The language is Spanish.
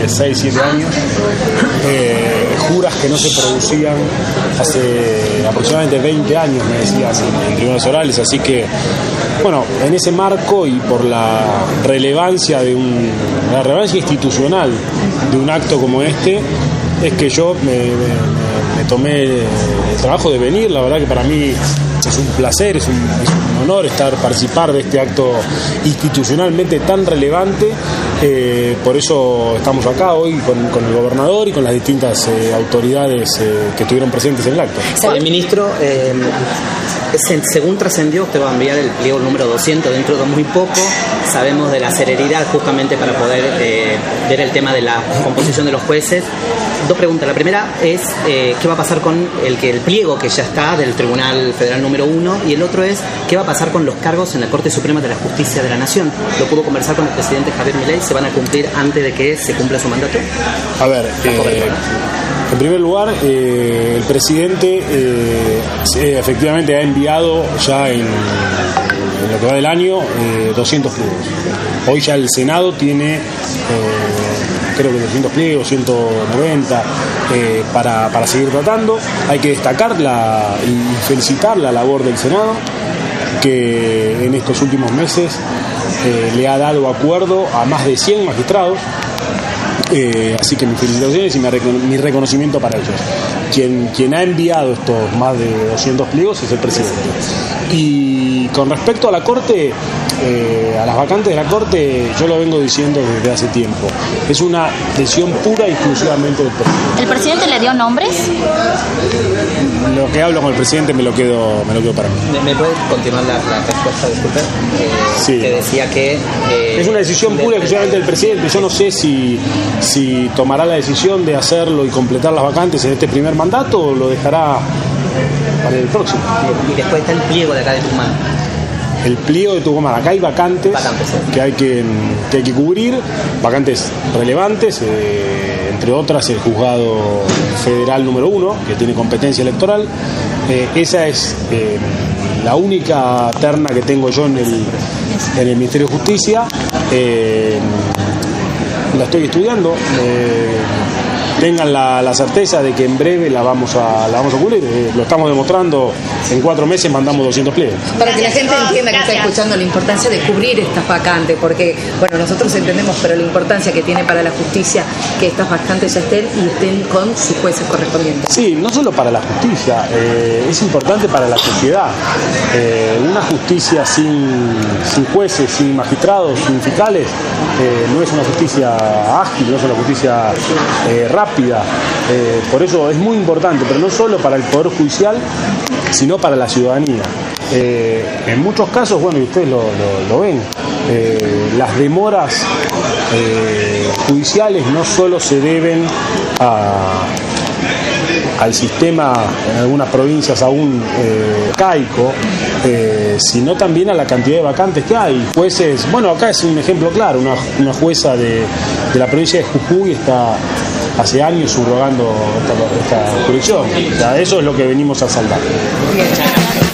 6, 7 años, juras que no se producían hace aproximadamente 20 años, me decían en tribunales orales, así que bueno, en ese marco y por la relevancia la relevancia institucional de un acto como este, es que yo me tomé el trabajo de venir. La verdad que para mí es un placer, es un honor participar de este acto institucionalmente tan relevante. Por eso estamos acá hoy con el gobernador y con las distintas autoridades que estuvieron presentes en el acto. Ministro, según trascendió, usted va a enviar el pliego número 200 dentro de muy poco. Sabemos de la celeridad justamente para poder ver el tema de la composición de los jueces. Dos preguntas. La primera es ¿qué va a pasar con el pliego que ya está del Tribunal Federal número 1? Y el otro es ¿qué va a pasar con los cargos en la Corte Suprema de la Justicia de la Nación? ¿Lo pudo conversar con el presidente Javier Milei? ¿Se van a cumplir antes de que se cumpla su mandato? A ver, en primer lugar, el presidente efectivamente ha enviado ya en lo que va del año 200 pliegos. Hoy ya el Senado tiene creo que 200 pliegos, 190 para seguir tratando. Hay que destacar y felicitar la labor del Senado, que en estos últimos meses le ha dado acuerdo a más de 100 magistrados. Así que mis felicitaciones y mi reconocimiento para ellos. Quien ha enviado estos más de 200 pliegos es el presidente. Y con respecto a la Corte, a las vacantes de la Corte, yo lo vengo diciendo desde hace tiempo. Es una decisión pura y exclusivamente del presidente. ¿El presidente le dio nombres? Lo que hablo con el presidente me lo quedo para mí. ¿Me puede continuar la respuesta, disculpe? Sí. Que decía que... es una decisión pura y exclusivamente del presidente. Yo no sé si tomará la decisión de hacerlo y completar las vacantes en este primer mandato o lo dejará para el próximo. Y después está el pliego de acá de Tucumán. El pliego de Tucumán. Acá hay vacantes que hay que cubrir, vacantes relevantes, entre otras el Juzgado Federal número 1, que tiene competencia electoral. Esa es la única terna que tengo yo en el Ministerio de Justicia. La estoy estudiando. Tengan la certeza de que en breve la vamos a cubrir. Lo estamos demostrando. En 4 meses mandamos 200 pliegos. Para que la gente entienda que está escuchando la importancia de cubrir estas vacantes, porque bueno, nosotros entendemos, pero la importancia que tiene para la justicia que estas vacantes ya estén y estén con sus jueces correspondientes. Sí, no solo para la justicia, es importante para la sociedad. Una justicia sin jueces, sin magistrados, sin fiscales, no es una justicia ágil, no es una justicia rápida. Por eso es muy importante, pero no solo para el Poder Judicial, sino para la ciudadanía. En muchos casos, bueno, y ustedes lo ven, las demoras judiciales no solo se deben al sistema, en algunas provincias aún arcaico, sino también a la cantidad de vacantes que hay. Jueces, bueno, acá es un ejemplo claro, una jueza de la provincia de Jujuy está hace años subrogando esta jurisdicción. O sea, eso es lo que venimos a salvar.